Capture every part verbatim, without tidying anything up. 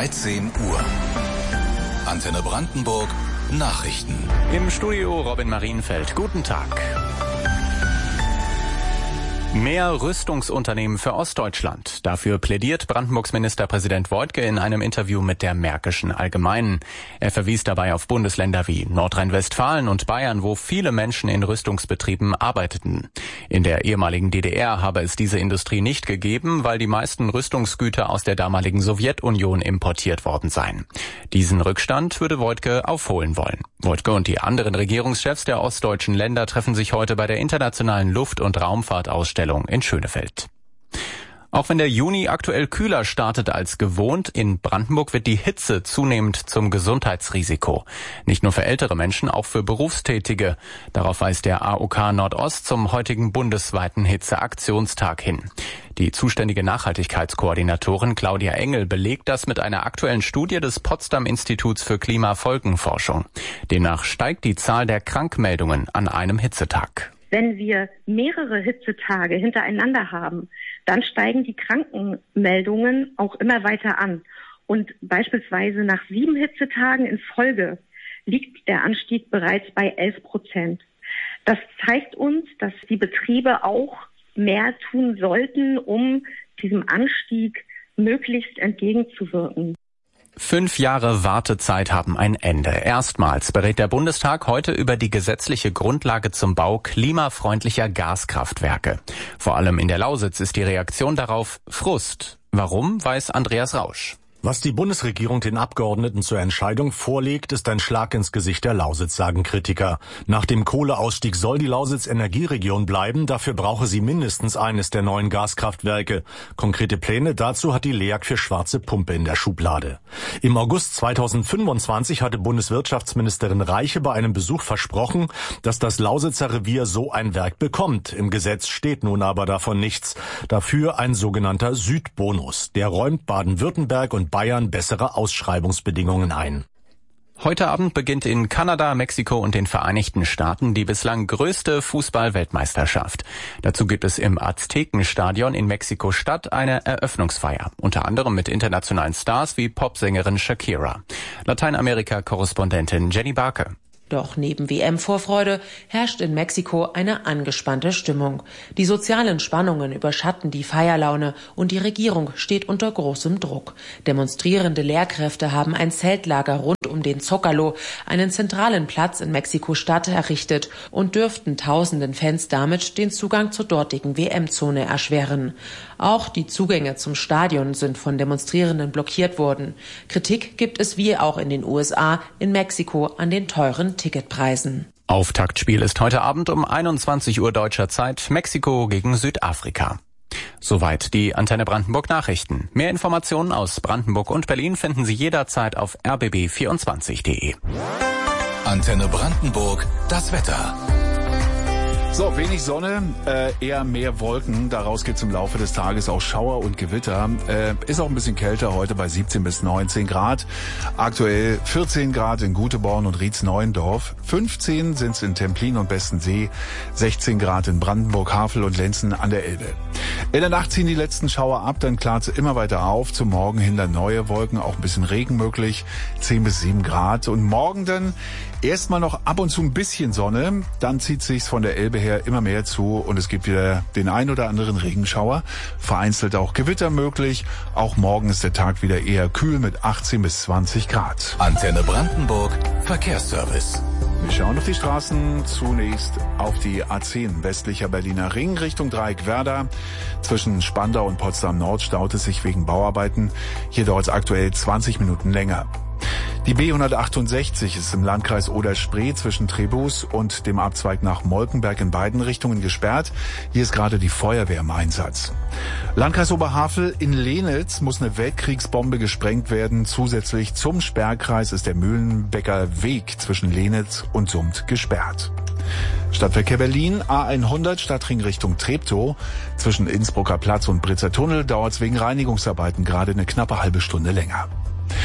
dreizehn Uhr. Antenne Brandenburg Nachrichten. Im Studio Robin Marienfeld. Guten Tag. Mehr Rüstungsunternehmen für Ostdeutschland. Dafür plädiert Brandenburgs Ministerpräsident Woidke in einem Interview mit der Märkischen Allgemeinen. Er verwies dabei auf Bundesländer wie Nordrhein-Westfalen und Bayern, wo viele Menschen in Rüstungsbetrieben arbeiteten. In der ehemaligen D D R habe es diese Industrie nicht gegeben, weil die meisten Rüstungsgüter aus der damaligen Sowjetunion importiert worden seien. Diesen Rückstand würde Woidke aufholen wollen. Woidke und die anderen Regierungschefs der ostdeutschen Länder treffen sich heute bei der Internationalen Luft- und Raumfahrtausstellung in Schönefeld. Auch wenn der Juni aktuell kühler startet als gewohnt, in Brandenburg wird die Hitze zunehmend zum Gesundheitsrisiko. Nicht nur für ältere Menschen, auch für Berufstätige. Darauf weist der A O K Nordost zum heutigen bundesweiten Hitzeaktionstag hin. Die zuständige Nachhaltigkeitskoordinatorin Claudia Engel belegt das mit einer aktuellen Studie des Potsdam-Instituts für Klimafolgenforschung. Demnach steigt die Zahl der Krankmeldungen an einem Hitzetag. Wenn wir mehrere Hitzetage hintereinander haben, dann steigen die Krankenmeldungen auch immer weiter an. Und beispielsweise nach sieben Hitzetagen in Folge liegt der Anstieg bereits bei elf Prozent. Das zeigt uns, dass die Betriebe auch mehr tun sollten, um diesem Anstieg möglichst entgegenzuwirken. Fünf Jahre Wartezeit haben ein Ende. Erstmals berät der Bundestag heute über die gesetzliche Grundlage zum Bau klimafreundlicher Gaskraftwerke. Vor allem in der Lausitz ist die Reaktion darauf Frust. Warum, weiß Andreas Rausch. Was die Bundesregierung den Abgeordneten zur Entscheidung vorlegt, ist ein Schlag ins Gesicht der Lausitz, sagen Kritiker. Nach dem Kohleausstieg soll die Lausitz Energieregion bleiben, dafür brauche sie mindestens eines der neuen Gaskraftwerke. Konkrete Pläne dazu hat die L E A G für Schwarze Pumpe in der Schublade. Im August zweitausendfünfundzwanzig hatte Bundeswirtschaftsministerin Reiche bei einem Besuch versprochen, dass das Lausitzer Revier so ein Werk bekommt. Im Gesetz steht nun aber davon nichts. Dafür ein sogenannter Südbonus. Der räumt Baden-Württemberg und Bayern bessere Ausschreibungsbedingungen ein. Heute Abend beginnt in Kanada, Mexiko und den Vereinigten Staaten die bislang größte Fußball-Weltmeisterschaft. Dazu gibt es im Aztekenstadion in Mexiko-Stadt eine Eröffnungsfeier, unter anderem mit internationalen Stars wie Popsängerin Shakira. Lateinamerika-Korrespondentin Jenny Barke. Doch neben W M-Vorfreude herrscht in Mexiko eine angespannte Stimmung. Die sozialen Spannungen überschatten die Feierlaune und die Regierung steht unter großem Druck. Demonstrierende Lehrkräfte haben ein Zeltlager rund um den Zócalo, einen zentralen Platz in Mexiko-Stadt, errichtet und dürften tausenden Fans damit den Zugang zur dortigen W M-Zone erschweren. Auch die Zugänge zum Stadion sind von Demonstrierenden blockiert worden. Kritik gibt es wie auch in den U S A, in Mexiko an den teuren Ticketpreisen. Auftaktspiel ist heute Abend um einundzwanzig Uhr deutscher Zeit, Mexiko gegen Südafrika. Soweit die Antenne Brandenburg Nachrichten. Mehr Informationen aus Brandenburg und Berlin finden Sie jederzeit auf r b b vierundzwanzig punkt de. Antenne Brandenburg, das Wetter. So, wenig Sonne, äh, eher mehr Wolken. Daraus gibt's im Laufe des Tages auch Schauer und Gewitter. Äh, ist auch ein bisschen kälter heute bei siebzehn bis neunzehn Grad. Aktuell vierzehn Grad in Guteborn und Rietz-Neuendorf. fünfzehn sind's in Templin und Bestensee. sechzehn Grad in Brandenburg, Havel und Lenzen an der Elbe. In der Nacht ziehen die letzten Schauer ab, dann klart's immer weiter auf. Zum Morgen hin dann neue Wolken, auch ein bisschen Regen möglich. zehn bis sieben Grad. Und morgen dann erstmal noch ab und zu ein bisschen Sonne. Dann zieht sich's von der Elbe her immer mehr zu und es gibt wieder den ein oder anderen Regenschauer. Vereinzelt auch Gewitter möglich. Auch morgen ist der Tag wieder eher kühl mit achtzehn bis zwanzig Grad. Antenne Brandenburg Verkehrsservice. Wir schauen auf die Straßen. Zunächst auf die A zehn westlicher Berliner Ring Richtung Dreieck Werder. Zwischen Spandau und Potsdam Nord staut es sich wegen Bauarbeiten. Hier dauert es aktuell zwanzig Minuten länger. Die B hundertachtundsechzig ist im Landkreis Oder-Spree zwischen Trebus und dem Abzweig nach Molkenberg in beiden Richtungen gesperrt. Hier ist gerade die Feuerwehr im Einsatz. Landkreis Oberhavel in Lenitz muss eine Weltkriegsbombe gesprengt werden. Zusätzlich zum Sperrkreis ist der Mühlenbecker Weg zwischen Lenitz und Summt gesperrt. Stadtverkehr Berlin, A hundert Stadtring Richtung Treptow. Zwischen Innsbrucker Platz und Britzer Tunnel dauert es wegen Reinigungsarbeiten gerade eine knappe halbe Stunde länger.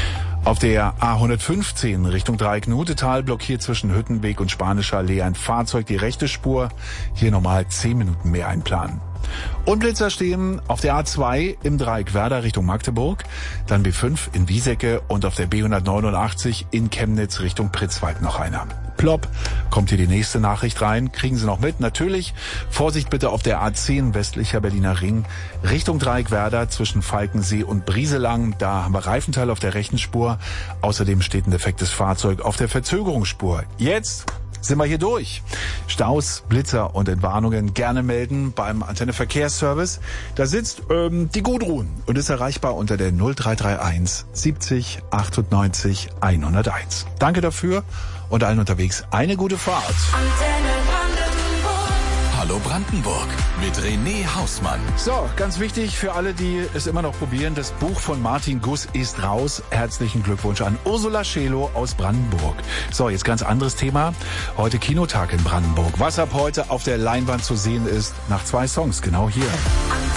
Auf der A hundertfünfzehn Richtung Dreieck-Nutetal blockiert zwischen Hüttenweg und Spanischer Allee ein Fahrzeug die rechte Spur. Hier nochmal zehn Minuten mehr einplanen. Und Blitzer stehen auf der A zwei im Dreieck Werder Richtung Magdeburg, dann B fünf in Wiesecke und auf der B hundertneunundachtzig in Chemnitz Richtung Pritzwalk noch einer. Plopp, kommt hier die nächste Nachricht rein, kriegen Sie noch mit. Natürlich, Vorsicht bitte auf der A zehn westlicher Berliner Ring Richtung Dreieck Werder zwischen Falkensee und Brieselang. Da haben wir Reifenteil auf der rechten Spur. Außerdem steht ein defektes Fahrzeug auf der Verzögerungsspur. Jetzt sind wir hier durch. Staus, Blitzer und Entwarnungen gerne melden beim Antenne Verkehrsservice. Da sitzt ähm, die Gudrun und ist erreichbar unter der null drei drei eins siebzig achtundneunzig hunderteins. Danke dafür und allen unterwegs eine gute Fahrt. Antenne Brandenburg. Hallo Brandenburg mit René Hausmann. So, ganz wichtig für alle, die es immer noch probieren, das Buch von Martin Guss ist raus. Herzlichen Glückwunsch an Ursula Schelow aus Brandenburg. So, jetzt ganz anderes Thema. Heute Kinotag in Brandenburg. Was ab heute auf der Leinwand zu sehen ist, nach zwei Songs, genau hier.